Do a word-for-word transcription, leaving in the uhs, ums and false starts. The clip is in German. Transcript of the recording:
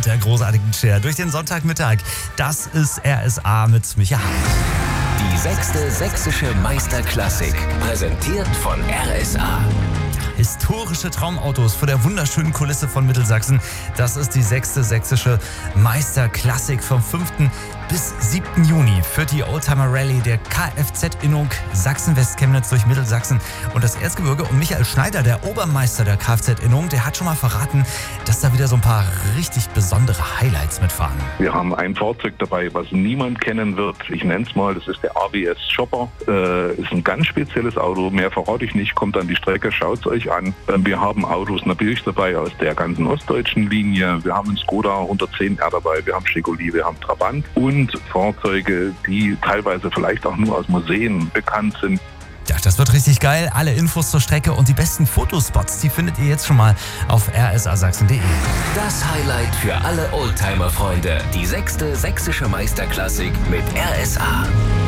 der großartigen Cher durch den Sonntagmittag. Das ist R S A mit Micha Hart. Die sechste sächsische Meisterklassik, präsentiert von R S A. Historische Traumautos vor der wunderschönen Kulisse von Mittelsachsen. Das ist die sechste sächsische Meisterklassik vom fünften bis siebten Juni führt die Oldtimer Rallye der Kfz-Innung Sachsen-West-Chemnitz durch Mittelsachsen und das Erzgebirge. Und Michael Schneider, der Obermeister der Kfz-Innung, der hat schon mal verraten, dass da wieder so ein paar richtig besondere Highlights mitfahren. Wir haben ein Fahrzeug dabei, was niemand kennen wird. Ich nenne es mal, das ist der A B S Chopper. Äh, ist ein ganz spezielles Auto, mehr verrate ich nicht, kommt an die Strecke, schaut es euch an. Äh, wir haben Autos natürlich dabei aus der ganzen ostdeutschen Linie. Wir haben einen Skoda hundertzehn R dabei, wir haben Chevrolet, wir haben Trabant und Fahrzeuge, die teilweise vielleicht auch nur aus Museen bekannt sind. Ja, das wird richtig geil. Alle Infos zur Strecke und die besten Fotospots, die findet ihr jetzt schon mal auf r s a sachsen punkt d e. Das Highlight für alle Oldtimer-Freunde. Die sechste sächsische Meisterklassik mit R S A.